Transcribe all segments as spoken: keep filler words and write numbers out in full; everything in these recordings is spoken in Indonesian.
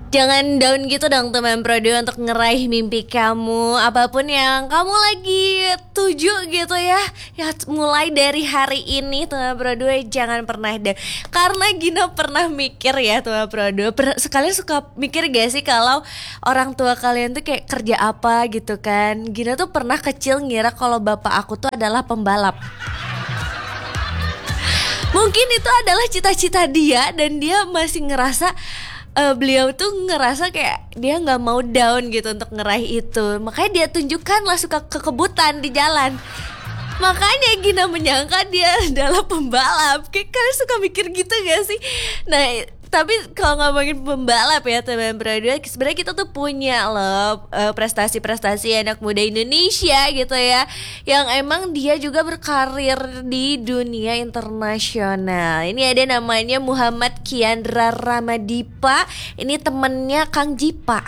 Jangan down gitu dong teman Pro dua untuk ngeraih mimpi kamu. Apapun yang kamu lagi tuju gitu ya, ya mulai dari hari ini teman Pro dua jangan pernah down. Karena Gina pernah mikir ya teman Pro dua, per- sekalian suka mikir gak sih kalau orang tua kalian tuh kayak kerja apa gitu kan. Gina tuh pernah kecil ngira kalau bapak aku tuh adalah pembalap. Mungkin itu adalah cita-cita dia dan dia masih ngerasa uh, beliau tuh ngerasa kayak dia nggak mau down gitu untuk ngeraih itu, makanya dia tunjukkanlah suka kekebutan di jalan. Makanya Gina menyangka dia adalah pembalap. Kayak kalian suka mikir gitu gak sih? Nah tapi kalau ngomongin pembalap ya teman Pro dua, sebenarnya kita tuh punya loh uh, prestasi-prestasi anak muda Indonesia gitu ya, yang emang dia juga berkarir di dunia internasional. Ini ada namanya Muhammad Kiandra Ramadipa. Ini temennya Kang Jipa.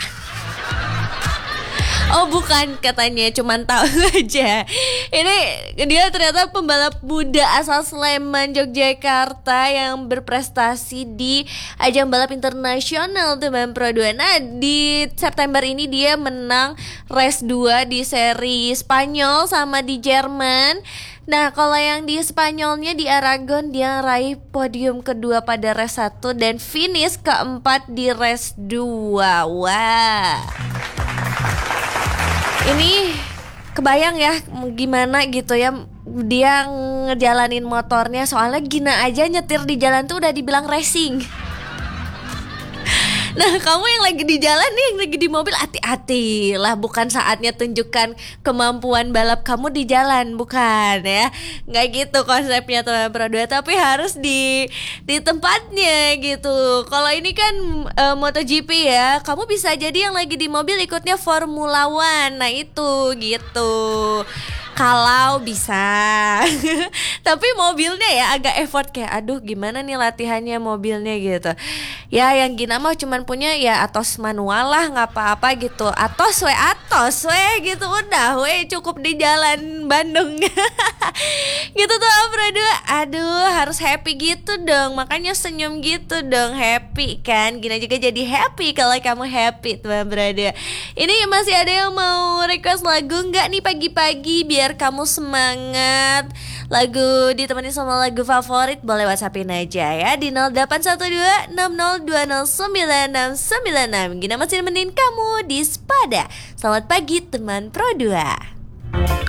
Oh bukan, katanya cuman tahu aja. Ini dia ternyata pembalap muda asal Sleman, Yogyakarta yang berprestasi di ajang balap internasional teman Pro dua. Nah di September ini dia menang race dua di seri Spanyol sama di Jerman. Nah kalau yang di Spanyolnya di Aragon dia raih podium kedua pada race satu dan finish keempat di race dua. Wah, ini kebayang ya gimana gitu ya dia ngejalanin motornya. Soalnya Gina aja nyetir di jalan tuh udah dibilang racing. Nah kamu yang lagi di jalan nih, yang lagi di mobil, hati-hati lah, bukan saatnya tunjukkan kemampuan balap kamu di jalan, bukan ya. Nggak gitu konsepnya teman Pro dua, tapi harus di di tempatnya gitu. Kalau ini kan uh, MotoGP ya, kamu bisa jadi yang lagi di mobil ikutnya Formula One. Nah itu gitu, kalau bisa. Tapi mobilnya ya agak effort, kayak aduh gimana nih latihannya mobilnya gitu. Ya yang Gina mah cuman punya ya atos manual lah, nggak apa-apa gitu. Atos we atos we gitu, udah we cukup di jalan Bandung. Gitu tuh Pro dua. Aduh harus happy gitu dong, makanya senyum gitu dong, happy kan. Gina juga jadi happy kalau kamu happy teman Pro dua. Ini masih ada yang mau request lagu nggak nih pagi-pagi biar kamu semangat? Lagu ditemani sama lagu favorit boleh WhatsAppin aja ya di nol delapan satu dua enam nol dua nol sembilan enam sembilan enam. Gina masih nemenin kamu di Spada. Selamat pagi teman Pro dua.